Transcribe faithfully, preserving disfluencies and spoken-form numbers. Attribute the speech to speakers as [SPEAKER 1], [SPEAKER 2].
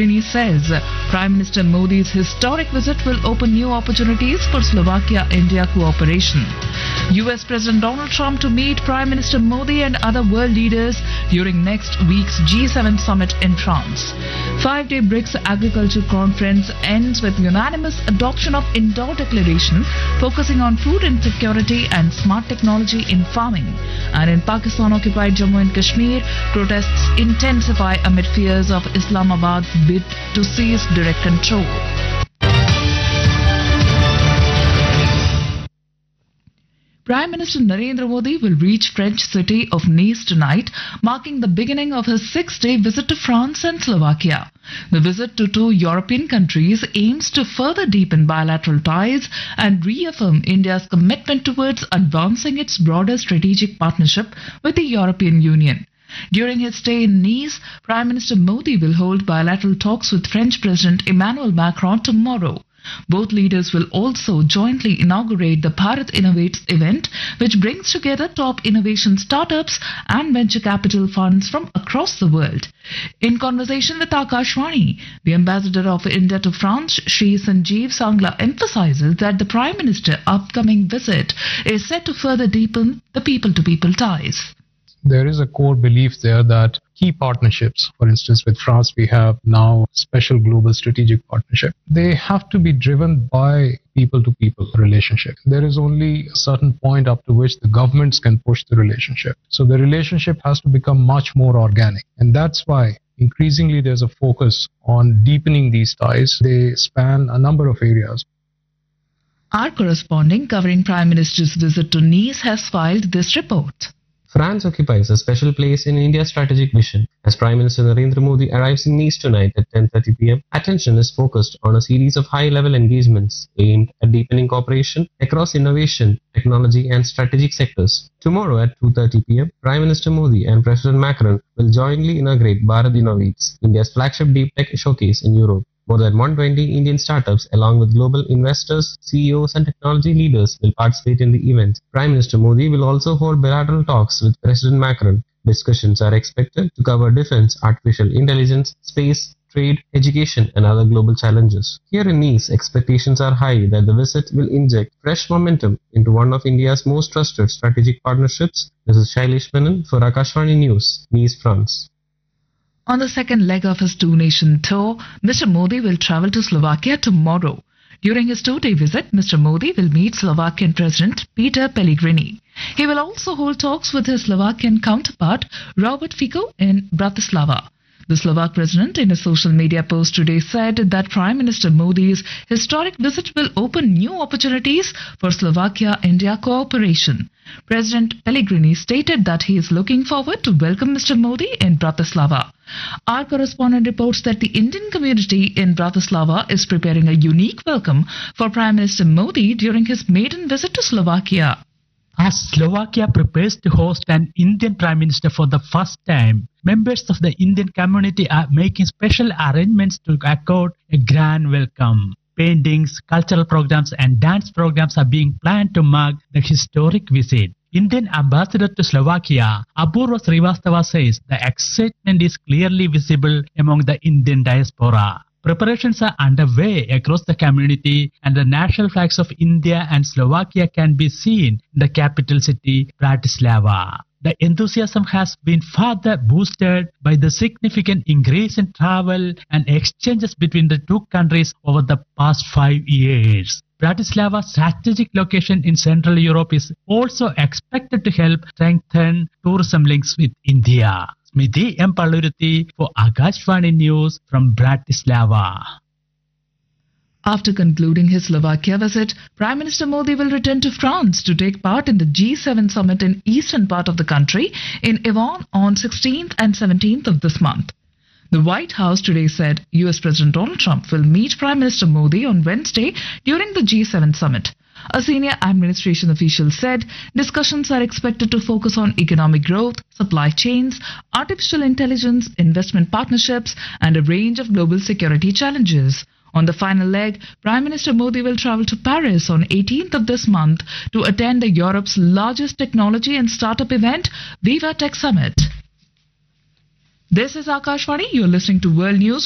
[SPEAKER 1] Pellegrini says Prime Minister Modi's historic visit will open new opportunities for Slovakia-India cooperation. U S President Donald Trump to meet Prime Minister Modi and other world leaders during next week's G seven summit in France. Five-day BRICS Agriculture Conference ends with unanimous adoption of Indore Declaration focusing on food insecurity and smart technology in farming. And in Pakistan-occupied Jammu and Kashmir, protests intensify amid fears of Islamabad's bid to seize direct control. Prime Minister Narendra Modi will reach French city of Nice tonight, marking the beginning of his six-day visit to France and Slovakia. The visit to two European countries aims to further deepen bilateral ties and reaffirm India's commitment towards advancing its broader strategic partnership with the European Union. During his stay in Nice, Prime Minister Modi will hold bilateral talks with French President Emmanuel Macron tomorrow. Both leaders will also jointly inaugurate the Bharat Innovates event, which brings together top innovation startups and venture capital funds from across the world. In conversation with Akashvani, the ambassador of India to France, Shri Sanjeev Sangla, emphasizes that the Prime Minister's upcoming visit is set to further deepen the people-to-people ties.
[SPEAKER 2] There is a core belief there that key partnerships, for instance, with France, we have now special global strategic partnership. They have to be driven by people-to-people relationship. There is only a certain point up to which the governments can push the relationship. So the relationship has to become much more organic. And that's why increasingly there's a focus on deepening these ties. They span a number of areas.
[SPEAKER 1] Our correspondent covering Prime Minister's visit to Nice has filed this report.
[SPEAKER 3] France occupies a special place in India's strategic vision. As Prime Minister Narendra Modi arrives in Nice tonight at ten thirty p m, attention is focused on a series of high-level engagements aimed at deepening cooperation across innovation, technology and strategic sectors. Tomorrow at two thirty p m, Prime Minister Modi and President Macron will jointly inaugurate Bharat Innovates, India's flagship deep tech showcase in Europe. More than one hundred twenty Indian startups, along with global investors, C E Os and technology leaders will participate in the event. Prime Minister Modi will also hold bilateral talks with President Macron. Discussions are expected to cover defense, artificial intelligence, space, trade, education and other global challenges. Here in Nice, expectations are high that the visit will inject fresh momentum into one of India's most trusted strategic partnerships. This is Shailesh Menon for Akashvani News, Nice, France.
[SPEAKER 1] On the second leg of his two-nation tour, Mister Modi will travel to Slovakia tomorrow. During his two-day visit, Mister Modi will meet Slovakian President Peter Pellegrini. He will also hold talks with his Slovakian counterpart, Robert Fico, in Bratislava. The Slovak president, in a social media post today, said that Prime Minister Modi's historic visit will open new opportunities for Slovakia-India cooperation. President Pellegrini stated that he is looking forward to welcome Mister Modi in Bratislava. Our correspondent reports that the Indian community in Bratislava is preparing a unique welcome for Prime Minister Modi during his maiden visit to Slovakia.
[SPEAKER 4] As Slovakia prepares to host an Indian Prime Minister for the first time, members of the Indian community are making special arrangements to accord a grand welcome. Paintings, cultural programs and dance programs are being planned to mark the historic visit. Indian Ambassador to Slovakia, Apurva Srivastava, says the excitement is clearly visible among the Indian diaspora. Preparations are underway across the community and the national flags of India and Slovakia can be seen in the capital city, Bratislava. The enthusiasm has been further boosted by the significant increase in travel and exchanges between the two countries over the past five years. Bratislava's strategic location in Central Europe is also expected to help strengthen tourism links with India. Smithy M. Palluruthi for Akashvani News from Bratislava.
[SPEAKER 1] After concluding his Slovakia visit, Prime Minister Modi will return to France to take part in the G seven summit in eastern part of the country in Yvonne on sixteenth and seventeenth of this month. The White House today said U S President Donald Trump will meet Prime Minister Modi on Wednesday during the G seven summit. A senior administration official said discussions are expected to focus on economic growth, supply chains, artificial intelligence, investment partnerships, and a range of global security challenges. On the final leg, Prime Minister Modi will travel to Paris on eighteenth of this month to attend the Europe's largest technology and startup event, Viva Tech Summit. This is Akashvani. You're listening to World News.